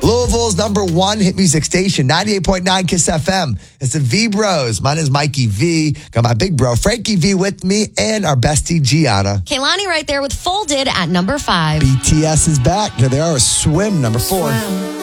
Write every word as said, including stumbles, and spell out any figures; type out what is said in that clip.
Louisville's number one hit music station, ninety-eight point nine Kiss F M. It's the V Bros. My name is Mikey V. Got my big bro, Frankie V, with me, and our bestie, Gianna. Kehlani right there with Folded at number five. B T S is back. Here they are, Swim, number four. Swim.